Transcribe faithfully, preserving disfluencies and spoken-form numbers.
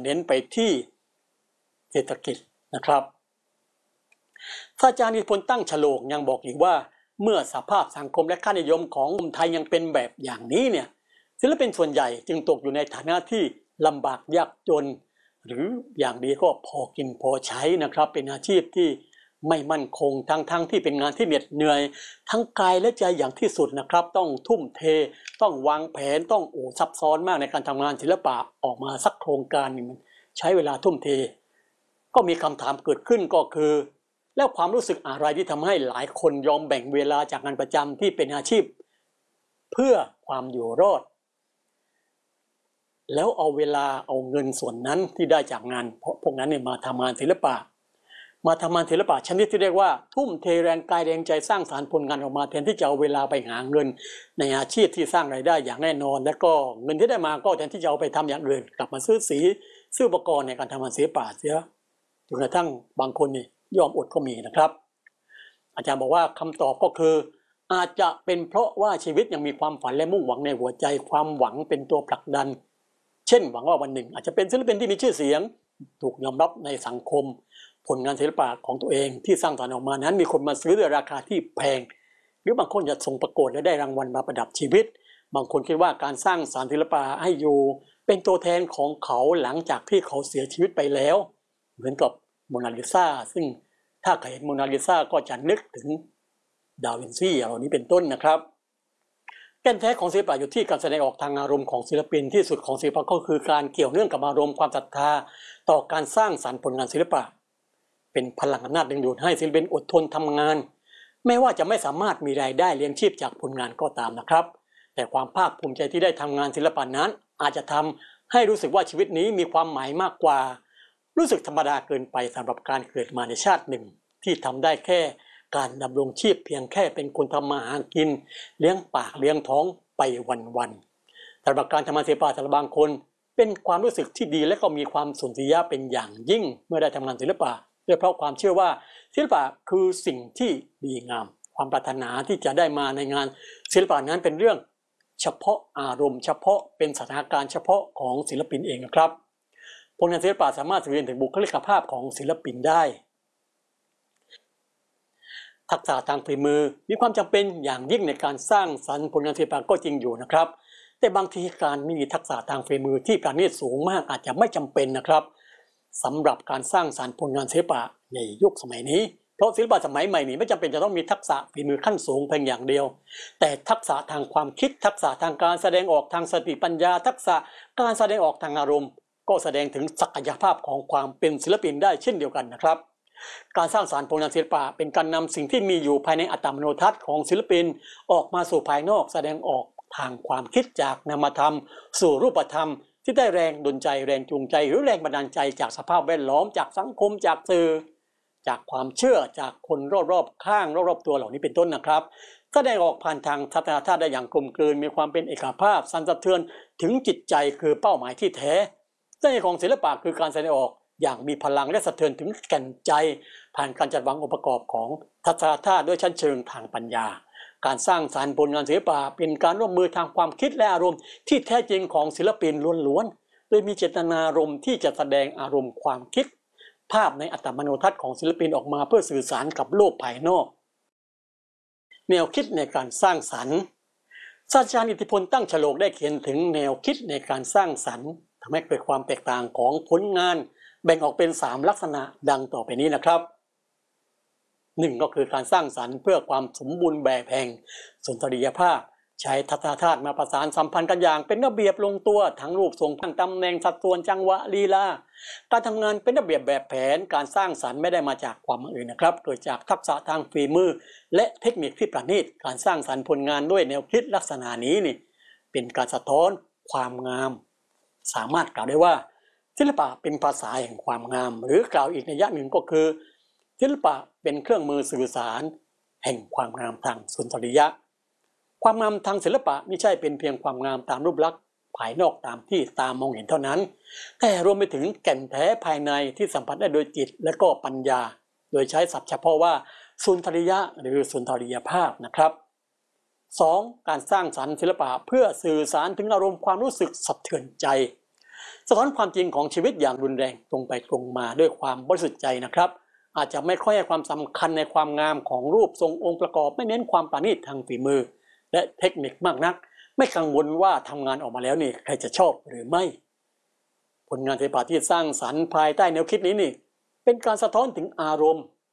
เน้นไปที่เศรษฐกิจนะครับศาสตราจารย์นิพนธ์ตั้งฉลกยังบอกอีกว่าเมื่อสภาพสังคมและค่านิยมของคนไทยยังเป็นแบบอย่างนี้เนี่ยศิลปินส่วนใหญ่จึงตกอยู่ในฐานะที่ลำบากยากจนหรืออย่างดีก็พอกินพอใช้นะครับเป็นอาชีพที่ไม่มั่นคงทั้งทั้งที่เป็นงานที่เหน็ดเหนื่อยทั้งกายและใจอย่างที่สุดนะครับต้องทุ่มเทต้องวางแผนต้องโอ้ซับซ้อนมากในการทำงานศิลปะออกมาสักโครงการนึงใช้เวลาทุ่มเทก็มีคำถามเกิดขึ้นก็คือแล้วความรู้สึกอะไรที่ทำให้หลายคนยอมแบ่งเวลาจากงานประจำที่เป็นอาชีพเพื่อความอยู่รอดแล้วเอาเวลาเอาเงินส่วนนั้นที่ได้จากงานเพราะพวกนั้นเนี่ยมาทำงานศิลปะมาทำงานศิลปะชนิดที่เรียกว่าทุ่มเทแรงกายแรงใจสร้างสรรค์ผลงานออกมาแทนที่จะเอาเวลาไปหาเงินในอาชีพที่สร้างรายได้อย่างแน่นอนและก็เงินที่ได้มาก็แทนที่จะเอาไปทำอย่างอื่นกลับมาซื้อสีซื้ออุปกรณ์ในการทำงานศิลปะเสียจนกระทั่งบางคนนี่ยอมอดก็มีนะครับอาจารย์บอกว่าคำตอบก็คืออาจจะเป็นเพราะว่าชีวิตยังมีความฝันและมุ่งหวังในหัวใจความหวังเป็นตัวผลักดันเช่นหวังว่าวันหนึ่งอาจจะเป็นศิลปินที่มีชื่อเสียงถูกยอมรับในสังคมผลงานศิลปะของตัวเองที่สร้างสรรค์ออกมานั้นมีคนมาซื้อด้วยราคาที่แพงหรือบางคนจะส่งประกวดและได้รางวัลมาประดับชีวิตบางคนคิดว่าการสร้างสรรค์ศิลปะให้อยู่เป็นตัวแทนของเขาหลังจากที่เขาเสียชีวิตไปแล้วเหมือนกับโมนาลิซาซึ่งถ้าใครเห็นโมนาลิซาก็จะนึกถึงดาวินซีเหล่านี้เป็นต้นนะครับแก่นแท้ของศิลปะอยู่ที่การแสดงออกทางอารมณ์ของศิลปินที่สุดของศิลปะก็คือการเกี่ยวเนื่องกับอารมณ์ความศรัทธาต่อการสร้างสรรค์ผลงานศิลปะเป็นพลังอำนาจดึงดูดให้ศิลปินอดทนทำงานแม้ว่าจะไม่สามารถมีรายได้เลี้ยงชีพจากผลงานก็ตามนะครับแต่ความภาคภูมิใจที่ได้ทำงานศิลปะนั้นอาจจะทำให้รู้สึกว่าชีวิตนี้มีความหมายมากกว่ารู้สึกธรรมดาเกินไปสำหรับการเกิดมาในชาติหนึ่งที่ทำได้แค่การดำรงชีพเพียงแค่เป็นคนทำมาหากินเลี้ยงปากเลี้ยงท้องไปวันๆสำหรับการทำงานศิลปะสำหรับบางคนเป็นความรู้สึกที่ดีและก็มีความสุนทรียะเป็นอย่างยิ่งเมื่อได้ทำงานศิลปะด้วยเพราะความเชื่อว่าศิลปะคือสิ่งที่ดีงามความปรารถนาที่จะได้มาในงานศิลปะนั้นเป็นเรื่องเฉพาะอารมณ์เฉพาะเป็นสถานการณ์เฉพาะของศิลปินเองนะครับผลงานศิลปะสามารถสื่อถึงบุคลิกภาพของศิลปินได้ทักษะทางฝีมือมีความจำเป็นอย่างยิ่งในการสร้างสรรค์ผลงานศิลปะก็จริงอยู่นะครับแต่บางทีการไม่มีทักษะทางฝีมือที่ประณีตสูงมากอาจจะไม่จำเป็นนะครับสำหรับการสร้างสรรค์ผลงานศิลปะในยุคสมัยนี้เพราะศิลปะสมัยใหม่นี้ไม่จำเป็นจะต้องมีทักษะฝีมือขั้นสูงเพียงอย่างเดียวแต่ทักษะทางความคิดทักษะทางการแสดงออกทางสติปัญญาทักษะการแสดงออกทางอารมณ์ก็แสดงถึงศักยภาพของความเป็นศิลปินได้เช่นเดียวกันนะครับการสร้างสรรค์ผลงานศิลปะเป็นการนำสิ่งที่มีอยู่ภายในอัตมโนทัศน์ของศิลปินออกมาสู่ภายนอกแสดงออกทางความคิดจากนามธรรมสู่รูปธรรมที่ได้แรงดลใจแรงจูงใจหรือแรงบันดาลใจจากสภาพแวดล้อมจากสังคมจากสื่อจากความเชื่อจากคนรอบๆข้างรอบๆตัวเหล่านี้เป็นต้นนะครับแสดงออกผ่านทางทัศนธาตุได้อย่างกลมกลืนมีความเป็นเอกภาพสั่นสะเทือนถึงจิตใจคือเป้าหมายที่แท้เสน่ห์ของศิลปะคือการแสดงออกอย่างมีพลังและสะเทือนถึงแก่นใจผ่านการจัดวางองค์ประกอบของทัศนธาตุด้วยชั้นเชิงทางปัญญาการสร้างสรรค์ผลงานศิลปะเป็นการร่วมมือทางความคิดและอารมณ์ที่แท้จริงของศิลปินล้วนๆโดยมีเจตนารมณ์ที่จะแสดงอารมณ์ความคิดภาพในอัตมโนทัศน์ของศิลปินออกมาเพื่อสื่อสารกับโลกภายนอกแนวคิดในการสร้างสรรค์ศาสตราจารย์อิทธิพลตั้งฉลกได้เขียนถึงแนวคิดในการสร้างสรรค์ทำให้เกิดความแตกต่างของผลงานแบ่งออกเป็นสามลักษณะดังต่อไปนี้นะครับหนึ่งก็คือการสร้างสรรค์เพื่อความสมบูรณ์แบบแห่งสุนทรียภาพใช้ทัศนธาตุมาประสานสัมพันธ์กันอย่างเป็นระเบียบลงตัวทั้งรูปทรงทั้งตำแหน่งสัดส่วนจังหวะลีลาการทำงานเป็นระเบียบแบบแผนการสร้างสรรค์ไม่ได้มาจากความอื่นนะครับเกิดจากทักษะทางฝีมือและเทคนิคที่ประณีตการสร้างสรรค์ผลงานด้วยแนวคิดลักษณะนี้นี่เป็นการสะท้อนความงามสามารถกล่าวได้ว่าศิลปะเป็นภาษาแห่งความงามหรือกล่าวอีกในยะหนึ่งก็คือศิลปะเป็นเครื่องมือสื่อสารแห่งความงามทางสุนทรียะความงามทางศิลปะไม่ใช่เป็นเพียงความงามตามรูปลักษณ์ภายนอกตามที่ตามองเห็นเท่านั้นแต่รวมไปถึงแก่นแท้ภายในที่สัมผัสได้โดยจิตและก็ปัญญาโดยใช้ศัพท์เฉพาะว่าสุนทรียะหรือสุนทรียภาพนะครับสองการสร้างสรรค์ศิลปะเพื่อสื่อสารถึงอารมณ์ความรู้สึกสะเทือนใจสะท้อนความจริงของชีวิตอย่างรุนแรงตรงไปตรงมาด้วยความบริสุทธิ์ใจนะครับอาจจะไม่ค่อยให้ความสำคัญในความงามของรูปทรงองค์ประกอบไม่เน้นความประณีตทางฝีมือและเทคนิคมากนักไม่กังวลว่าทำงานออกมาแล้วนี่ใครจะชอบหรือไม่ผลงานศิลปะที่สร้างสรรค์ภายใต้แนวคิดนี้นี่เป็นการสะท้อนถึงอารมณ์